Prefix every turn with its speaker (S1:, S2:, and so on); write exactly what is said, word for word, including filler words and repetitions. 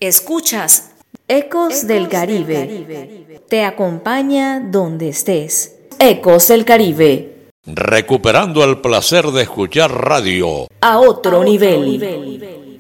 S1: Escuchas Ecos del Caribe. Te acompaña donde estés. Ecos del Caribe.
S2: Recuperando el placer de escuchar radio
S1: A otro nivel.